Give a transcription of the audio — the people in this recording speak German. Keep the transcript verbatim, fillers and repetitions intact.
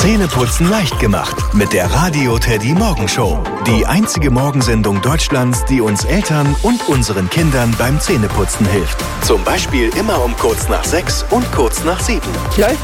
Zähneputzen leicht gemacht mit der Radio Teddy Morgenshow. Die einzige Morgensendung Deutschlands, die uns Eltern und unseren Kindern beim Zähneputzen hilft. Zum Beispiel immer um kurz nach sechs und kurz nach sieben. Läuft